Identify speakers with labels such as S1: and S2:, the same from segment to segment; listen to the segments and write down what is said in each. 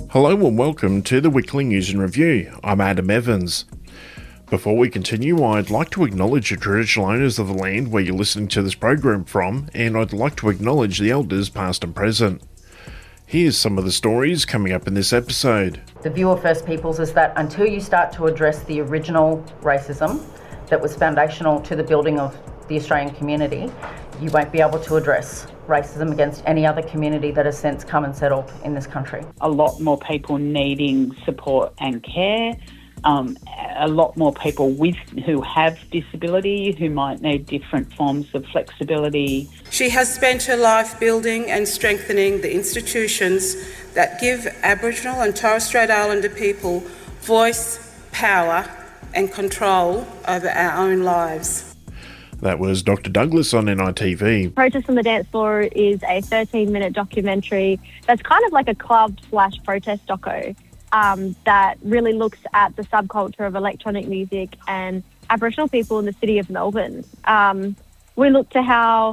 S1: Hello and welcome to the Weekly News and Review. I'm Adam Evans. Before we continue, I'd like to acknowledge the traditional owners of the land where you're listening to this program from, and I'd like to acknowledge the elders past and present. Here's some of the stories coming up in this episode.
S2: The view of First Peoples is that until you start to address the original racism that was foundational to the building of the Australian community, you won't be able to address racism against any other community that has since come and settled in this country.
S3: A lot more people needing support and care, a lot more people who have disability, who might need different forms of flexibility.
S4: She has spent her life building and strengthening the institutions that give Aboriginal and Torres Strait Islander people voice, power and control over our own lives.
S1: That was Dr. Douglas on NITV.
S5: Protest on the Dance Floor is a 13-minute documentary that's kind of like a club/protest doco that really looks at the subculture of electronic music and Aboriginal people in the city of Melbourne. We look to how,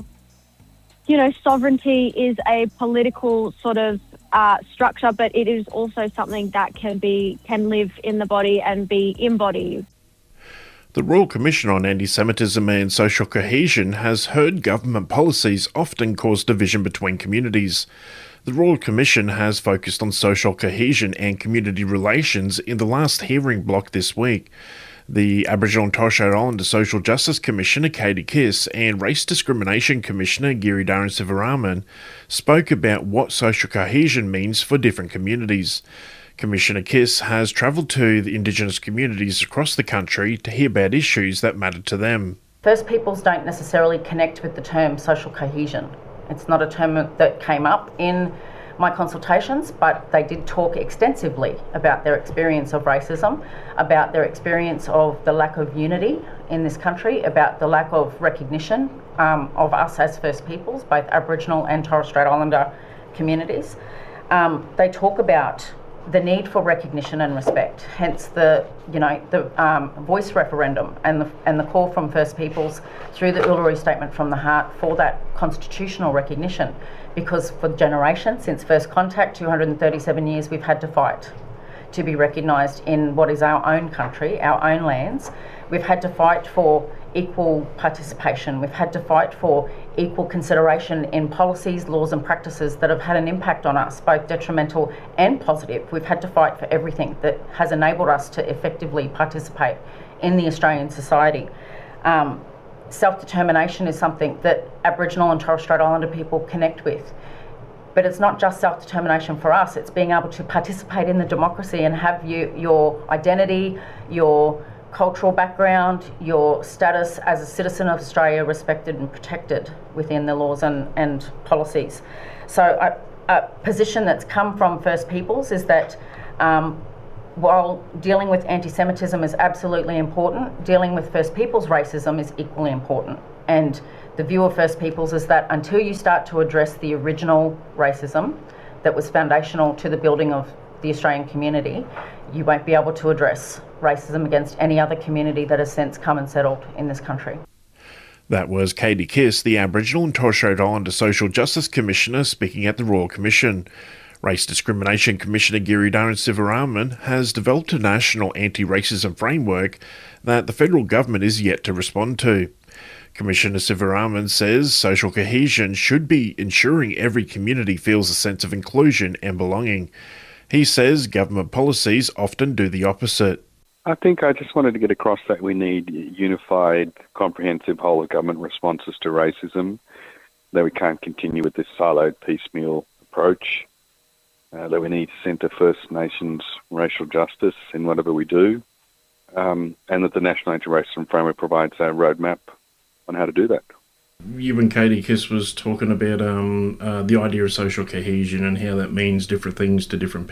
S5: sovereignty is a political sort of structure, but it is also something that can live in the body and be embodied.
S1: The Royal Commission on Anti-Semitism and Social Cohesion has heard government policies often cause division between communities. The Royal Commission has focused on social cohesion and community relations in the last hearing block this week. The Aboriginal and Torres Strait Islander Social Justice Commissioner Katie Kiss and Race Discrimination Commissioner Giridharain Sivaraman spoke about what social cohesion means for different communities. Commissioner Kiss has travelled to the Indigenous communities across the country to hear about issues that matter to them.
S2: First Peoples don't necessarily connect with the term social cohesion. It's not a term that came up in my consultations, but they did talk extensively about their experience of racism, about their experience of the lack of unity in this country, about the lack of recognition of us as First Peoples, both Aboriginal and Torres Strait Islander communities. They talk about the need for recognition and respect, hence the voice referendum and the call from First Peoples through the Uluru Statement from the Heart for that constitutional recognition, because for generations since first contact, 237 years, we've had to fight to be recognised in what is our own country, our own lands. We've had to fight for equal participation. We've had to fight for equal consideration in policies, laws and practices that have had an impact on us, both detrimental and positive. We've had to fight for everything that has enabled us to effectively participate in the Australian society. Self-determination is something that Aboriginal and Torres Strait Islander people connect with. But it's not just self-determination for us, it's being able to participate in the democracy and have your identity, your cultural background, your status as a citizen of Australia respected and protected within the laws and policies. So a position that's come from First Peoples is that while dealing with anti-Semitism is absolutely important, dealing with First Peoples racism is equally important. And the view of First Peoples is that until you start to address the original racism that was foundational to the building of the Australian community, you won't be able to address racism against any other community that has since come and settled in this country.
S1: That was Katie Kiss, the Aboriginal and Torres Strait Islander Social Justice Commissioner, speaking at the Royal Commission. Race Discrimination Commissioner Giridharain Sivaraman has developed a national anti-racism framework that the federal government is yet to respond to. Commissioner Sivaraman says social cohesion should be ensuring every community feels a sense of inclusion and belonging. He says government policies often do the opposite.
S6: I think I just wanted to get across that we need unified, comprehensive whole-of-government responses to racism, that we can't continue with this siloed, piecemeal approach, that we need to centre First Nations racial justice in whatever we do, and that the National Anti-Racism Framework provides a roadmap on how to do that.
S1: You and Katie Kiss was talking about the idea of social cohesion and how that means different things to different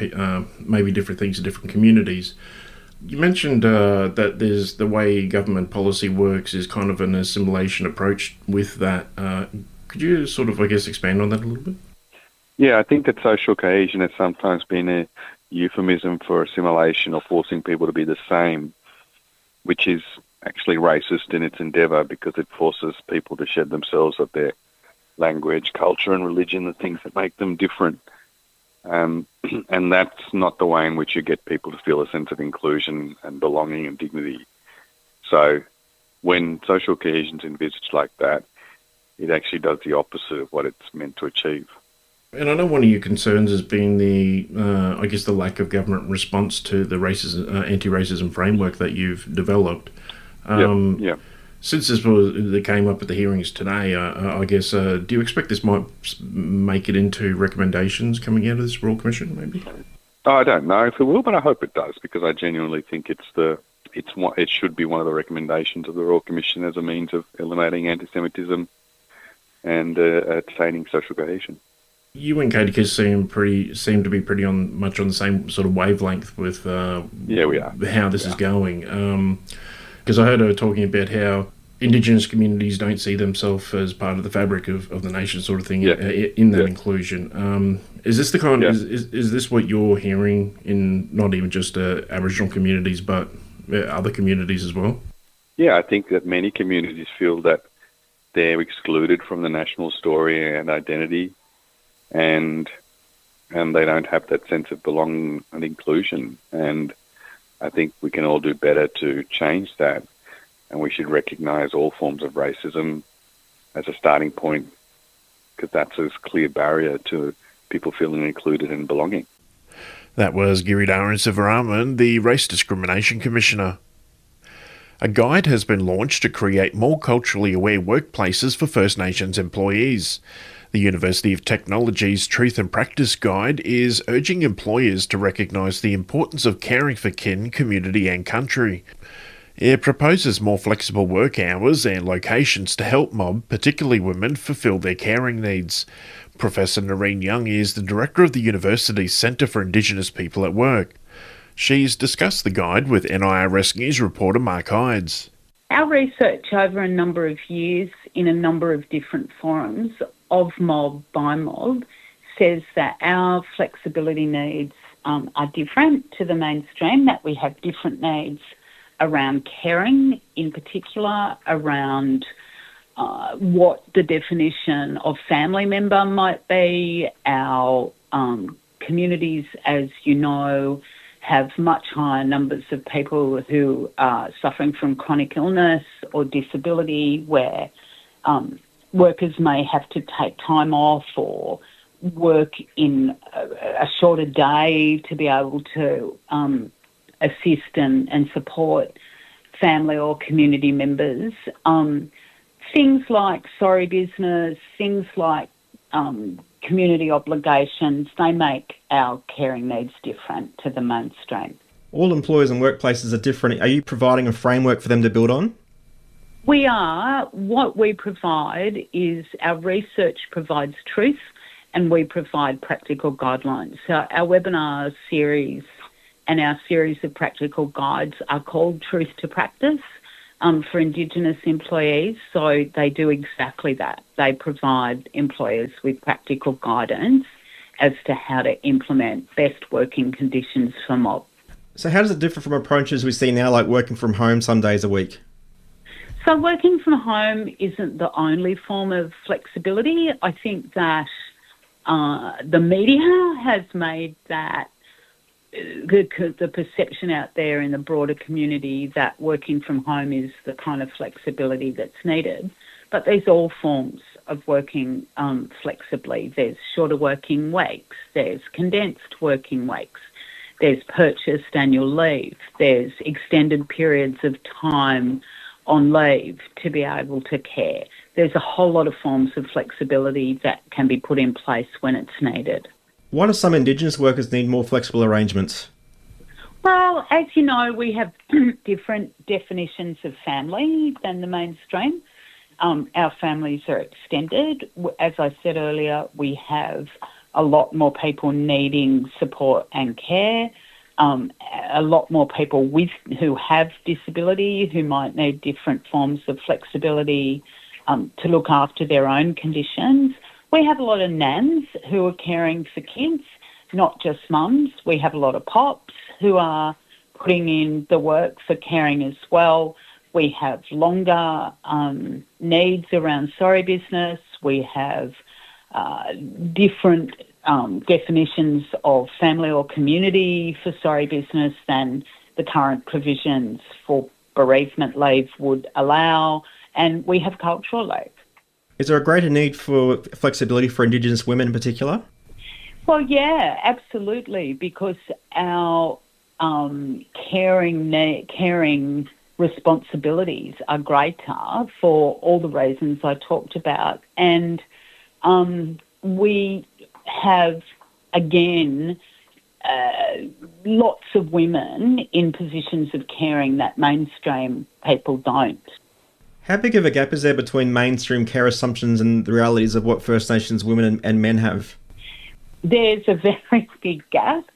S1: communities. You mentioned that there's the way government policy works is kind of an assimilation approach with that. Could you sort of, expand on that a little bit?
S6: Yeah, I think that social cohesion has sometimes been a euphemism for assimilation or forcing people to be the same, which is actually racist in its endeavour because it forces people to shed themselves of their language, culture and religion, the things that make them different. And that's not the way in which you get people to feel a sense of inclusion and belonging and dignity. So when social cohesion is envisaged like that, it actually does the opposite of what it's meant to achieve.
S1: And I know one of your concerns has been the lack of government response to the anti-racism framework that you've developed.
S6: Yeah.
S1: Since that came up at the hearings today, do you expect this might make it into recommendations coming out of this Royal Commission, maybe?
S6: I don't know if it will, but I hope it does, because I genuinely think it should be one of the recommendations of the Royal Commission as a means of eliminating anti-Semitism and attaining social cohesion. You
S1: and Katie seem to be pretty much on the same sort of wavelength with
S6: we are.
S1: How this is going. Because I heard her talking about how Indigenous communities don't see themselves as part of the fabric of the nation, sort of thing, in that inclusion. Is this the kind? Is this what you're hearing in not even just Aboriginal communities, but other communities as well?
S6: Yeah, I think that many communities feel that they're excluded from the national story and identity, and they don't have that sense of belonging and inclusion. And I think we can all do better to change that, and we should recognise all forms of racism as a starting point, because that's a clear barrier to people feeling included and belonging.
S1: That was Giridhara Sivaraman, the Race Discrimination Commissioner. A guide has been launched to create more culturally aware workplaces for First Nations employees. The University of Technology's Truth and Practice Guide is urging employers to recognise the importance of caring for kin, community and country. It proposes more flexible work hours and locations to help mob, particularly women, fulfil their caring needs. Professor Noreen Young is the director of the university's Centre for Indigenous People at Work. She's discussed the guide with NIRS News reporter Mark Hydes.
S3: Our research over a number of years in a number of different forums of mob by mob says that our flexibility needs are different to the mainstream, that we have different needs around caring, in particular around what the definition of family member might be. Our communities, as you know, have much higher numbers of people who are suffering from chronic illness or disability, where workers may have to take time off or work in a shorter day to be able to assist and support family or community members. Things like sorry business, things like community obligations, they make our caring needs different to the mainstream.
S7: All employers and workplaces are different. Are you providing a framework for them to build on?
S3: We are. What we provide is our research provides truth and we provide practical guidelines. So our webinar series and our series of practical guides are called Truth to Practice for Indigenous employees. So they do exactly that. They provide employers with practical guidance as to how to implement best working conditions for mob.
S7: So how does it differ from approaches we see now, like working from home some days a week?
S3: So working from home isn't the only form of flexibility. I think that the media has made that the perception out there in the broader community that working from home is the kind of flexibility that's needed. But there's all forms of working flexibly. There's shorter working weeks, there's condensed working weeks, there's purchased annual leave, there's extended periods of time on leave to be able to care. There's a whole lot of forms of flexibility that can be put in place when it's needed.
S7: Why do some Indigenous workers need more flexible arrangements?
S3: Well, as you know, we have different definitions of family than the mainstream. Our families are extended. As I said earlier, we have a lot more people needing support and care, a lot more people who have disability, who might need different forms of flexibility to look after their own conditions. We have a lot of nans who are caring for kids, not just mums. We have a lot of pops who are putting in the work for caring as well. We have longer needs around sorry business. We have different definitions of family or community for sorry business than the current provisions for bereavement leave would allow, and we have cultural leave.
S7: Is there a greater need for flexibility for Indigenous women in particular?
S3: Well, yeah, absolutely, because our caring responsibilities are greater for all the reasons I talked about. And we have, again, lots of women in positions of caring that mainstream people don't.
S7: How big of a gap is there between mainstream care assumptions and the realities of what First Nations women and men have?
S3: There's a very big gap,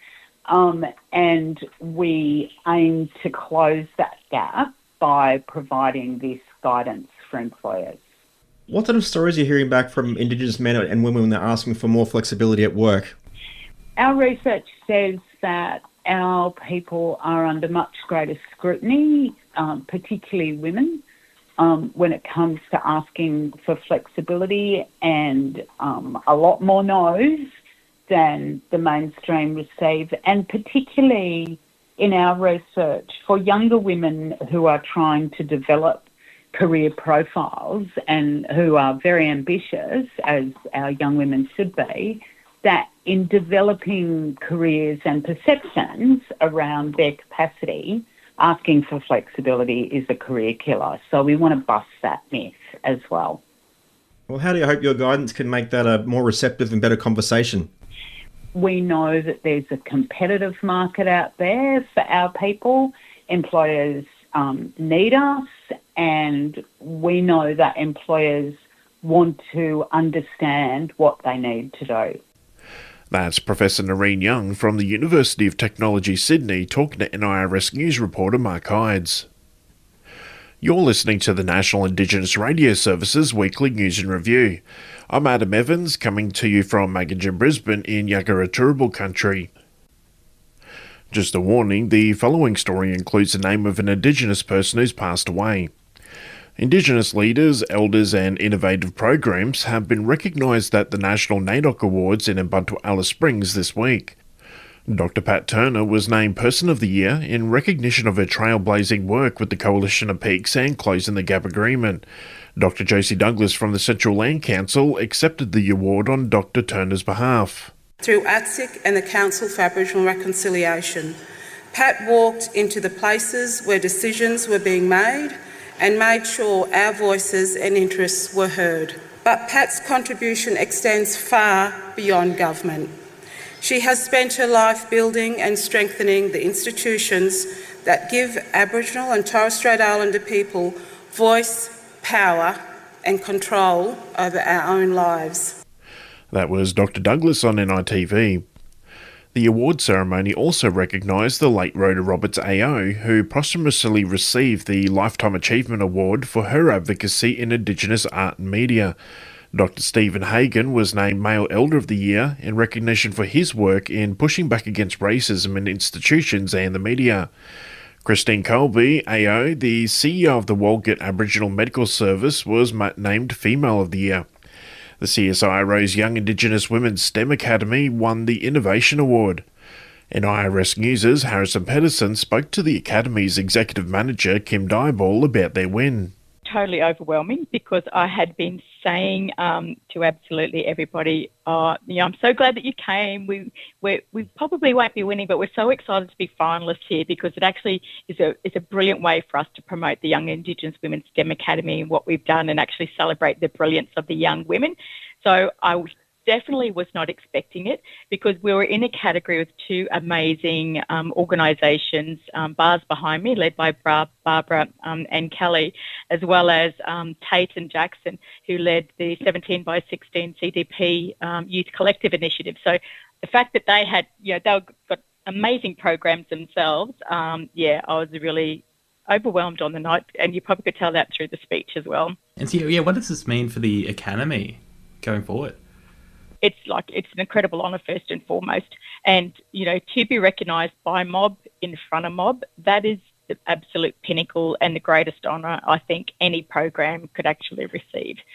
S3: and we aim to close that gap by providing this guidance for employers.
S7: What sort of stories are you hearing back from Indigenous men and women when they're asking for more flexibility at work?
S3: Our research says that our people are under much greater scrutiny, particularly women, when it comes to asking for flexibility, and a lot more no's than the mainstream receive, and particularly in our research for younger women who are trying to develop career profiles and who are very ambitious, as our young women should be, that in developing careers and perceptions around their capacity, asking for flexibility is a career killer. So we want to bust that myth as well.
S7: Well, how do you hope your guidance can make that a more receptive and better conversation?
S3: We know that there's a competitive market out there for our people. Employers need us, and we know that employers want to understand what they need to do.
S1: That's Professor Noreen Young from the University of Technology Sydney talking to NIRS News reporter Mark Hydes. You're listening to the National Indigenous Radio Service's Weekly News and Review. I'm Adam Evans, coming to you from Magogin, Brisbane in Yagara Turrbal country. Just a warning, the following story includes the name of an Indigenous person who's passed away. Indigenous leaders, elders and innovative programs have been recognised at the National NAIDOC Awards in Ubuntu Alice Springs this week. Dr. Pat Turner was named Person of the Year in recognition of her trailblazing work with the Coalition of Peaks and Closing the Gap Agreement. Dr. Josie Douglas from the Central Land Council accepted the award on Dr. Turner's behalf.
S4: Through ATSIC and the Council for Aboriginal Reconciliation, Pat walked into the places where decisions were being made and made sure our voices and interests were heard. But Pat's contribution extends far beyond government. She has spent her life building and strengthening the institutions that give Aboriginal and Torres Strait Islander people voice, power and control over our own lives.
S1: That was Dr. Douglas on NITV. The award ceremony also recognised the late Rhoda Roberts AO, who posthumously received the Lifetime Achievement Award for her advocacy in Indigenous art and media. Dr. Stephen Hagan was named Male Elder of the Year in recognition for his work in pushing back against racism in institutions and the media. Christine Colby, AO, the CEO of the Walgett Aboriginal Medical Service, was named Female of the Year. The CSIRO's Young Indigenous Women's STEM Academy won the Innovation Award. NIRS News' Harrison Pedersen spoke to the Academy's Executive Manager, Kim Dieball, about their win.
S8: Totally overwhelming, because I had been saying to absolutely everybody, I'm so glad that you came. We probably won't be winning, but we're so excited to be finalists here, because it actually is a brilliant way for us to promote the Young Indigenous Women's STEM Academy and what we've done, and actually celebrate the brilliance of the young women. So I definitely was not expecting it, because we were in a category with two amazing organisations, bars behind me, led by Barbara and Kelly, as well as Tate and Jackson, who led the 17 by 16 CDP Youth Collective Initiative. So the fact that they had, they've got amazing programs themselves, I was really overwhelmed on the night, and you probably could tell that through the speech as well.
S9: And so, what does this mean for the Academy going forward?
S8: It's an incredible honour, first and foremost. And, to be recognised by mob in front of mob, that is the absolute pinnacle and the greatest honour I think any program could actually receive.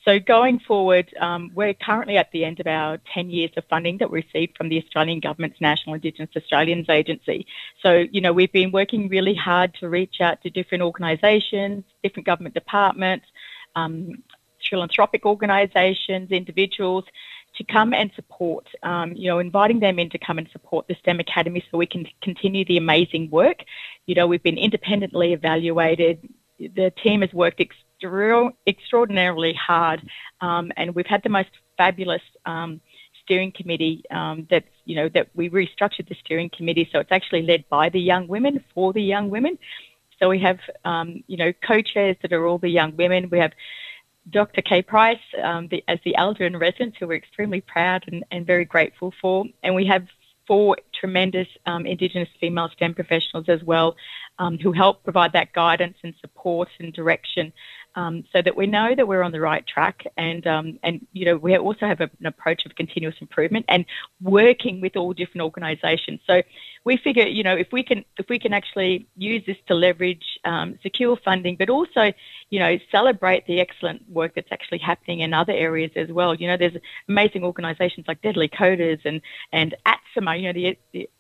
S8: So going forward, we're currently at the end of our 10 years of funding that we received from the Australian Government's National Indigenous Australians Agency. So, we've been working really hard to reach out to different organisations, different government departments, philanthropic organisations, individuals, to come and support, inviting them in to come and support the STEM Academy so we can continue the amazing work. We've been independently evaluated. The team has worked extraordinarily hard, and we've had the most fabulous steering committee that we restructured the steering committee so it's actually led by the young women for the young women. So we have, co-chairs that are all the young women. We have Dr. Kay Price as the elder in residence, who we're extremely proud and very grateful for. And we have 4 tremendous Indigenous female STEM professionals as well, who help provide that guidance and support and direction, so that we know that we're on the right track. And we also have an approach of continuous improvement and working with all different organisations. So we figure, if we can actually use this to leverage, secure funding, but also, celebrate the excellent work that's actually happening in other areas as well. There's amazing organisations like Deadly Coders and ATSIMA,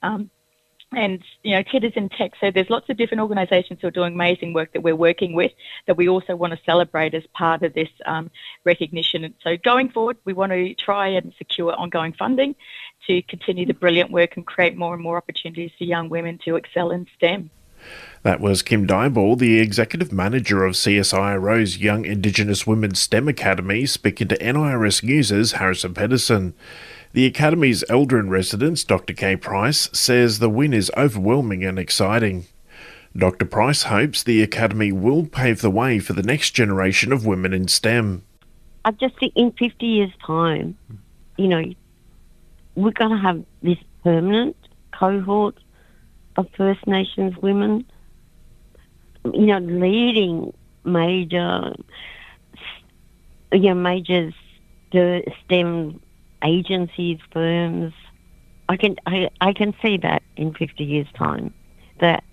S8: and Citizen Tech. So there's lots of different organisations who are doing amazing work that we're working with that we also want to celebrate as part of this recognition. And so going forward, we want to try and secure ongoing funding to continue the brilliant work and create more and more opportunities for young women to excel in STEM.
S1: That was Kim Dyball, the Executive Manager of CSIRO's Young Indigenous Women STEM Academy, speaking to NIRS News' Harrison Pedersen. The Academy's Elder-in-Residence, Dr. Kay Price, says the win is overwhelming and exciting. Dr. Price hopes the Academy will pave the way for the next generation of women in STEM.
S10: I just think in 50 years' time, we're going to have this permanent cohort of First Nations women, leading major STEM agencies, firms. I can see that in 50 years' time, that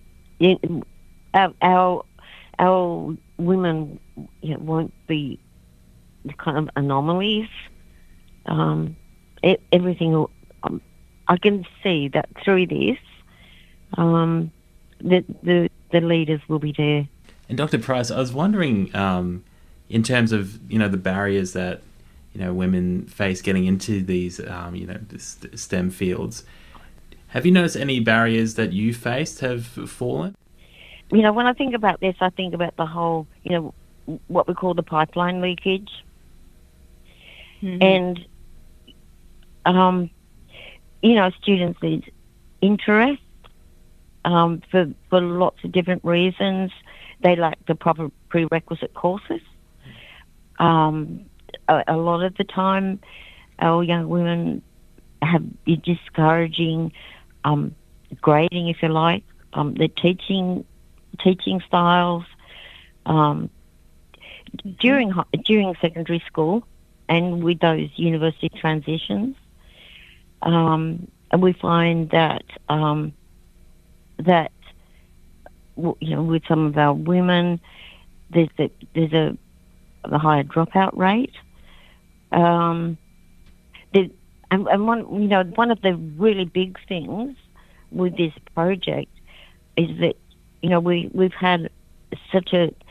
S10: our women won't be the kind of anomalies. Everything will, I can see that through this, the leaders will be there.
S9: And Dr. Price, I was wondering, in terms of the barriers that women face getting into these STEM fields, have you noticed any barriers that you faced have fallen?
S10: When I think about this, I think about the whole what we call the pipeline leakage, and students need interest. For lots of different reasons. They lack the proper prerequisite courses. A lot of the time, our young women have discouraging grading, if you like, the teaching styles. During secondary school and with those university transitions, and we find that with some of our women, there's a higher dropout rate. And one of the really big things with this project is that we've had such a